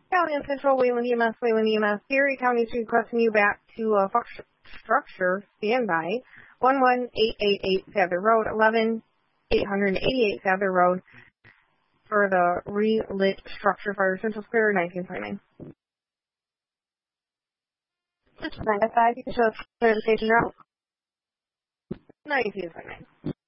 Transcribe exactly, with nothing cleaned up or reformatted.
County and Central, Wayland E M S, Wayland E M S, Erie County is requesting you back to uh, Fox Structure Standby, one one eight eight eight Sather Road, eleven eight eighty-eight Sather Road, for the relit structure fire, Central Square, nineteen twenty-nine. nine by five, you can show us clear the station route. nineteen twenty-nine.